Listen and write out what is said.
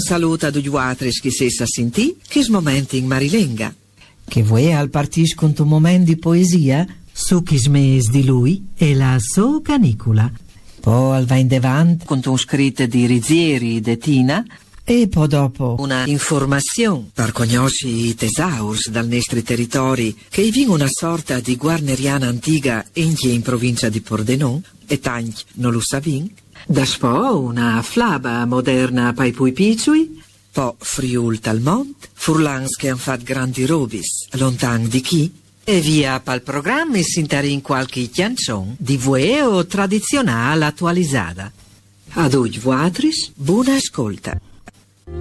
saluto a tutti altri che si sa sentì, che momenti in Marilenga. Che vuoi al partis con un momento di poesia? Su chi smes di lui e la sua canicula. Poi al va in davanti Con un scritto di Rizieri de Tina. e poi dopo Una informazione per conoscere i tesauri dal nostri territori che vi una sorta di guarneriana antica in provincia di Pordenone e tanti non lo savin. Daspo una flaba moderna pai pui picciui, poi Friul Talmont, furlans che han fatto grandi robis, lontan di chi, e via pal programma si in qualche canzone di vueo tradizionale attualizzata. Ad oggi vuatris, buona ascolta.